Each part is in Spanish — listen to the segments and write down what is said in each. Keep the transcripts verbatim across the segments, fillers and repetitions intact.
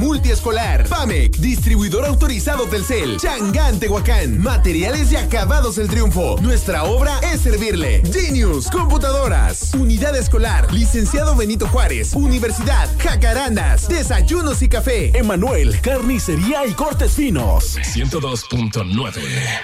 multiescolar. Pamec, distribuidor autorizado Telcel. Changán, Tehuacán. Materiales y acabados El Triunfo. Nuestra obra es servirle. Genius, computadoras. Unidad escolar. Licenciado Benito Juárez. Universidad Jacarandas. Desayunos y café. Emanuel, carnicería y cortes finos. ciento dos punto nueve.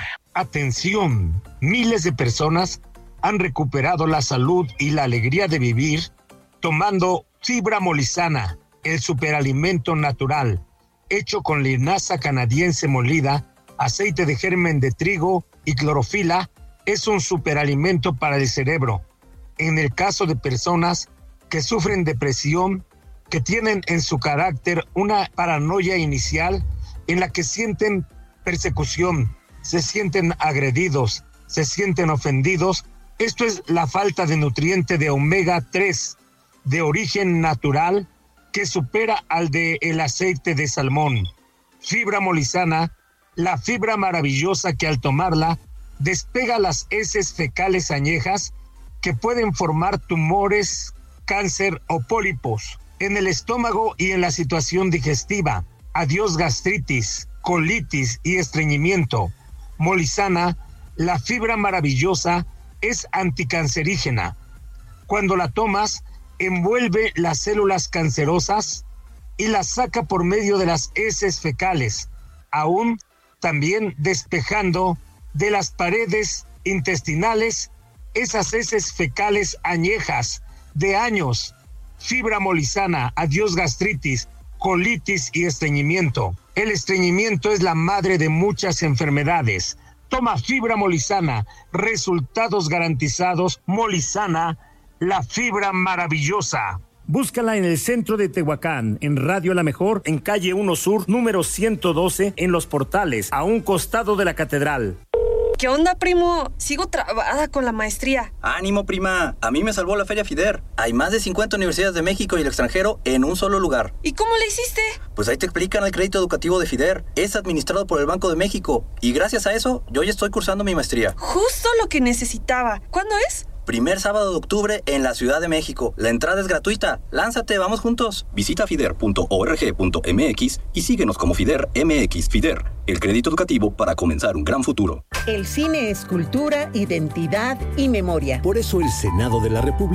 Atención, miles de personas han recuperado la salud y la alegría de vivir tomando fibra molisana, el superalimento natural, hecho con linaza canadiense molida, aceite de germen de trigo y clorofila. Es un superalimento para el cerebro. En el caso de personas que sufren depresión, que tienen en su carácter una paranoia inicial en la que sienten persecución, se sienten agredidos, se sienten ofendidos. Esto es la falta de nutriente de omega tres de origen natural que supera al de el aceite de salmón. Fibra molisana, la fibra maravillosa que al tomarla despega las heces fecales añejas que pueden formar tumores, cáncer o pólipos en el estómago y en la situación digestiva. Adiós gastritis, colitis y estreñimiento. Molisana, la fibra maravillosa, es anticancerígena. Cuando la tomas, envuelve las células cancerosas y las saca por medio de las heces fecales, aún también despejando de las paredes intestinales esas heces fecales añejas de años. Fibra molisana, adiós gastritis, colitis y estreñimiento. El estreñimiento es la madre de muchas enfermedades. Toma fibra molisana, resultados garantizados. Molisana, la fibra maravillosa. Búscala en el centro de Tehuacán, en Radio La Mejor, en calle uno Sur, número ciento doce, en Los Portales, a un costado de la catedral. ¿Qué onda, primo? Sigo trabada con la maestría. ¡Ánimo, prima! A mí me salvó la Feria FIDER. Hay más de cincuenta universidades de México y el extranjero en un solo lugar. ¿Y cómo le hiciste? Pues ahí te explican el crédito educativo de FIDER. Es administrado por el Banco de México. Y gracias a eso, yo ya estoy cursando mi maestría. Justo lo que necesitaba. ¿Cuándo es? Primer sábado de octubre en la Ciudad de México. La entrada es gratuita. Lánzate, vamos juntos. Visita fider punto org punto m x y síguenos como FIDER M X. FIDER, el crédito educativo para comenzar un gran futuro. El cine es cultura, identidad y memoria. Por eso el Senado de la República